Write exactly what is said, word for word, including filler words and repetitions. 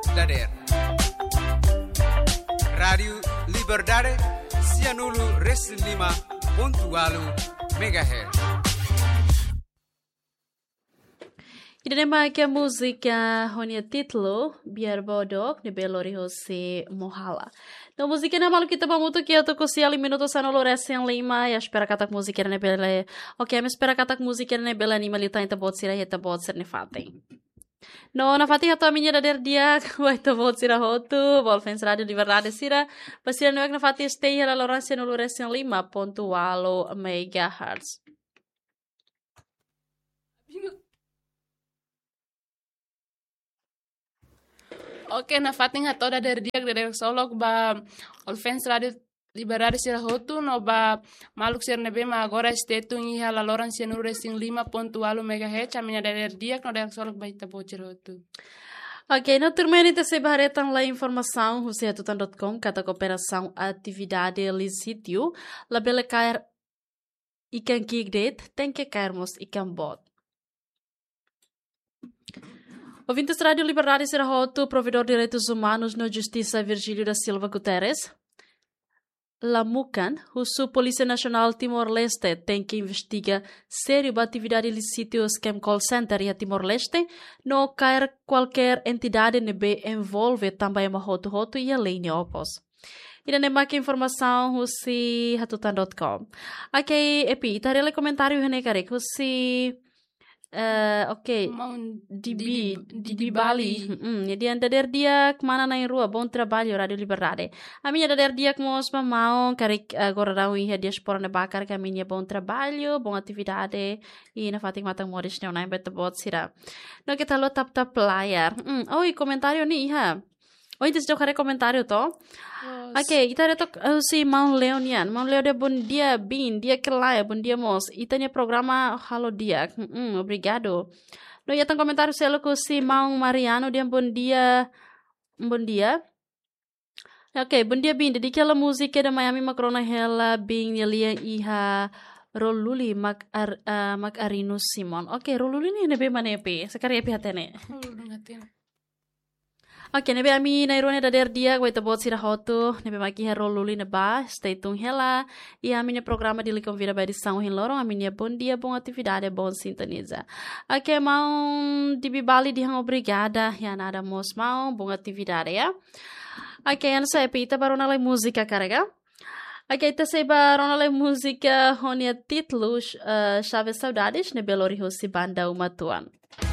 Dader. Radio Liberdade Cianulu Reslima Pontualu Megahertz. Irema que a música honia título biar bodok de belori Jose Mohala. No música na malu kita bamuto que eu tô cosi ali minuto sanolo recém lima e espera katak música ne bele. Ok, me espera katak música ne bele anima lita inte bot sira eta bot ser ne fatem. No, na fati hato a minha dader dia vai to bot sira hotu, volfens radio de verdade sira, pasira no na fati stay la Lawrence no recém lima ponto alo megahertz. Oke, na fating hato da dari dia dari solok ba Olfens Radio Liberare sira hotu no ba maluk sir nebe ma agora estetu iha la loran sinu resing lima ponto alo megahertz a minha dari dia no dari solok ba ita bocer hotu. Ok, na turma ini se barretam lá informação ruseatutan ponto com kata cooperação atividade licítio la bele cair ikan kigdet tem que cairmos ikan bot. Ouvintes Rádio Liberdade será roto, provedor de direitos humanos na Justiça Virgílio da Silva Guterres. La Mucan, o Polícia Nacional Timor-Leste tem que investigar sério a atividade ilícita do Scam Call Center e Timor-Leste, não cair qualquer entidade nebe envolve também uma roto-roto e a lei neopos. E não é que informação o si hatutan ponto com. Aqui, epi, tarele comentário hene karek, o si Uh, Oke, okay. di, di, di, di Bali. Mm, jadi anda dari dia kemana na rua, bom trabalho Radio Liberdade. A minha dari dia que mos mamão, carik agora dá um ia diaspora na bakar que a minha bom trabalho, bom atividade e na fating matang modis não na beta bot sira. No kita lo tap tap layar. Mm, oi comentário ni ha. Oi, desde eu comentário to. Oke, kita ada tok uh, si Mau Leonian. Mau Leo de bom dia bin, dia kelai, bom dia mos. Itanya programa halo dia. Mm, obrigado. No ia tang comentário selo ko si Mau Mariano dia bom dia. Bom dia. Oke, bom dia bin. Dedi kela música da Miami Macrona hela bin yelia iha Roluli Mac ar, uh, Mac Arinus Simon. Oke, Roluli ni nebe manepe. Sekarang epi hatene. Oke, nebe ami na irone da der dia vai tabot sira hoto, nebe maki hero luli na ba, stay tung hela, e a minha programa de li convida ba edição hin lorong, a minha bom dia, bom atividade, bom sintoniza. Oke, mau di bibali di hang obrigada, ya nada mos mau, bom atividade, ya. Oke, ano sa epita barona lay música carrega. Oke, ita sei barona lay música honia títulos, uh, Chave Saudades, ne Belo Horizonte banda uma tuan.